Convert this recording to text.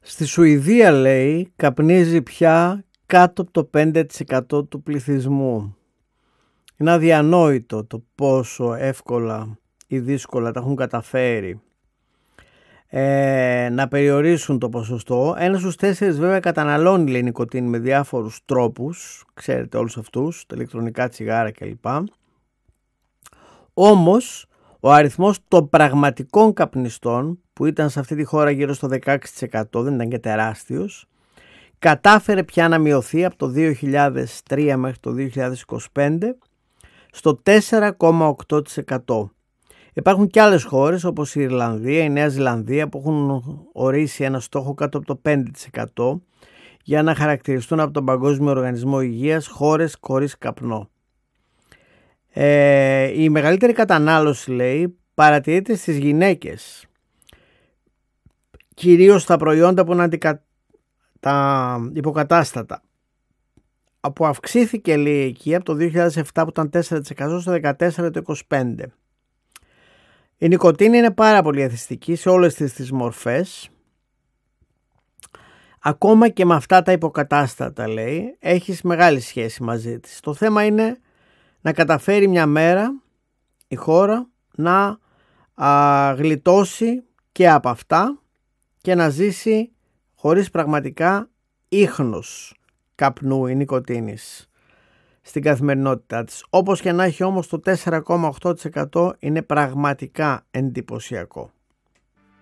Στη Σουηδία, λέει, καπνίζει πια κάτω από το 5% του πληθυσμού. Είναι αδιανόητο το πόσο εύκολα ή δύσκολα τα έχουν καταφέρει να περιορίσουν το ποσοστό. 1 στους 4 βέβαια καταναλώνει, λέει, νοικοτήνη με διάφορους τρόπους. Ξέρετε όλους αυτούς, τα ηλεκτρονικά τσιγάρα κλπ. Όμως ο αριθμός των πραγματικών καπνιστών, που ήταν σε αυτή τη χώρα γύρω στο 16%, δεν ήταν και τεράστιος, κατάφερε πια να μειωθεί από το 2003 μέχρι το 2025 στο 4,8%. Υπάρχουν και άλλες χώρες όπως η Ιρλανδία, η Νέα Ζηλανδία, που έχουν ορίσει ένα στόχο κάτω από το 5% για να χαρακτηριστούν από τον Παγκόσμιο Οργανισμό Υγείας χώρες χωρίς καπνό. Η μεγαλύτερη κατανάλωση, λέει, παρατηρείται στις γυναίκες, κυρίως στα προϊόντα που είναι τα υποκατάστατα, που αυξήθηκε, λέει, εκεί από το 2007 που ήταν 4% στο 14% το 25%. Η νοικοτήνη είναι πάρα πολύ εθιστική σε όλες τις μορφές. Ακόμα και με αυτά τα υποκατάστατα, λέει, έχεις μεγάλη σχέση μαζί της. Το θέμα είναι να καταφέρει μια μέρα η χώρα να γλιτώσει και από αυτά και να ζήσει χωρίς πραγματικά ίχνος καπνού ή νοικοτήνης στην καθημερινότητά της. Όπως και να έχει, όμως, το 4,8% είναι πραγματικά εντυπωσιακό.